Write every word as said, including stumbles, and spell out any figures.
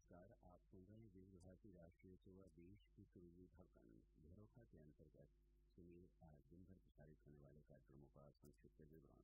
नमस्कार। आप सुन रहे हैं विविध भारती राष्ट्रीय सेवा देश की सुरभि धड़कन झरोखा के अंतर्गत सुनिए आज दिन भर प्रसारित होने वाले कार्यक्रमों का संक्षिप्त विवरण।